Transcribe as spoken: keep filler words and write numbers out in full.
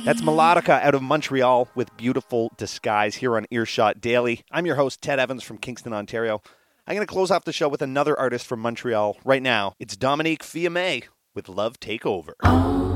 That's Melodica out of Montreal with Beautiful Disguise here on Earshot Daily. I'm your host, Ted Evans from Kingston, Ontario. I'm going to close off the show with another artist from Montreal right now. It's Dominique Fiamé with Love Take Over.